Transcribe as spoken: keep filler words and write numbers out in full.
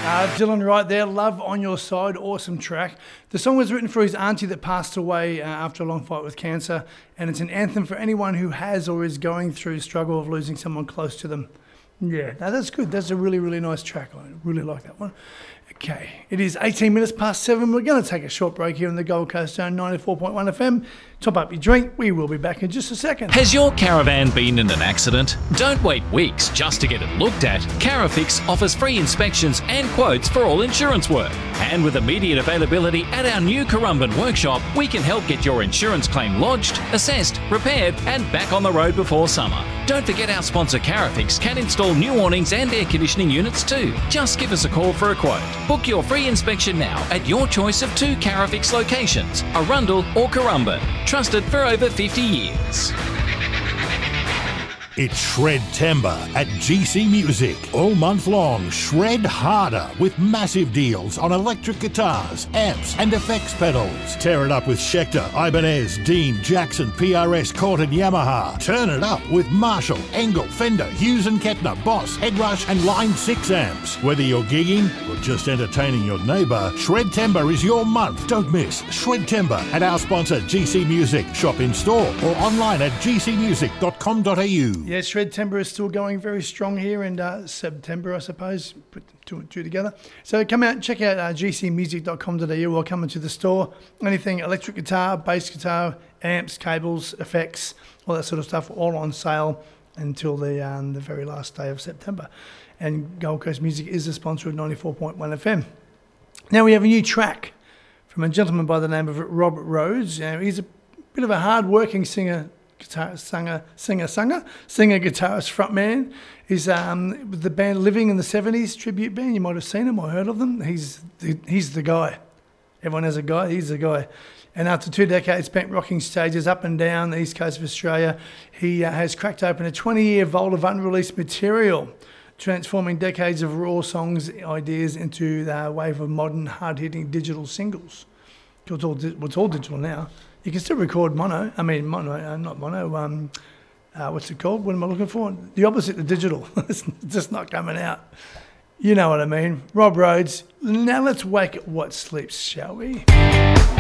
Uh, Dylan right there, Love on Your Side, awesome track. The song was written for his auntie that passed away uh, after a long fight with cancer, and it's an anthem for anyone who has or is going through the struggle of losing someone close to them. Yeah, no, that's good. That's a really, really nice track. I really like that one. Okay, it is eighteen minutes past seven. We're going to take a short break here on the Gold Coast Zone ninety-four point one F M. Top up your drink. We will be back in just a second. Has your caravan been in an accident? Don't wait weeks just to get it looked at. Carafix offers free inspections and quotes for all insurance work. And with immediate availability at our new Currumbin workshop, we can help get your insurance claim lodged, assessed, repaired and back on the road before summer. Don't forget our sponsor Carafix can install new awnings and air conditioning units too. Just give us a call for a quote. Book your free inspection now at your choice of two Carafix locations, Arundel or Currumbin. Trusted for over fifty years. It's Shred-Tember at G C Music. All month long, shred harder with massive deals on electric guitars, amps and effects pedals. Tear it up with Schecter, Ibanez, Dean, Jackson, P R S, Cort and Yamaha. Turn it up with Marshall, Engel, Fender, Hughes and Kettner, Boss, Headrush and Line six amps. Whether you're gigging or just entertaining your neighbour, Shred-Tember is your month. Don't miss Shred-Tember at our sponsor G C Music. Shop in store or online at g c music dot com dot a u. Yeah, Shred-Tember is still going very strong here in uh, September, I suppose. Put two and two together. So come out and check out uh, g c music dot com dot a u or come into the store. Anything electric guitar, bass guitar, amps, cables, effects, all that sort of stuff, all on sale until the um, the very last day of September. And Gold Coast Music is a sponsor of ninety-four point one F M. Now we have a new track from a gentleman by the name of Rob Rhodes. Uh, he's a bit of a hard-working singer, guitar singer, singer, singer, singer, guitarist, frontman. He's um, with the band Living in the seventies tribute band. You might have seen him or heard of them. He's the, he's the guy. Everyone has a guy. He's the guy. And after two decades spent rocking stages up and down the east coast of Australia, he uh, has cracked open a twenty-year vault of unreleased material, transforming decades of raw songs ideas into the wave of modern, hard-hitting digital singles. It's all, it's all digital now. You can still record mono. I mean, mono, uh, not mono. Um, uh, what's it called? What am I looking for? The opposite of digital. It's just not coming out. You know what I mean. Rob Rhodes. Now let's wake what sleeps, shall we?